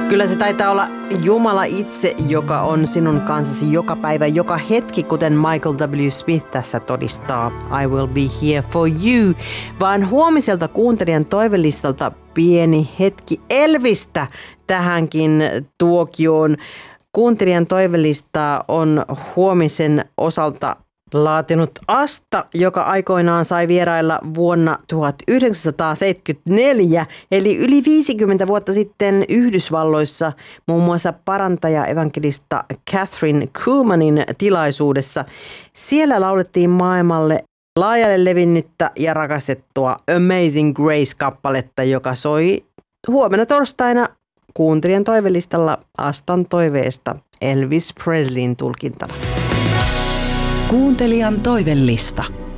Kyllä se taitaa olla Jumala itse, joka on sinun kanssasi joka päivä, joka hetki, kuten Michael W. Smith tässä todistaa. I will be here for you. Vaan huomiselta kuuntelijan toivelistalta pieni hetki Elvistä tähänkin tuokioon. Kuuntelijan toivelista on huomisen osalta laatinut Asta, joka aikoinaan sai vierailla vuonna 1974, eli yli 50 vuotta sitten Yhdysvalloissa, muun muassa parantaja evankelista Catherine Kuhlmanin tilaisuudessa. Siellä laulettiin maailmalle laajalle levinnyttä ja rakastettua Amazing Grace-kappaletta, joka soi huomenna torstaina kuuntelijan toivelistalla Astan toiveesta Elvis Presleyn tulkintana. Kuuntelijan toivellista.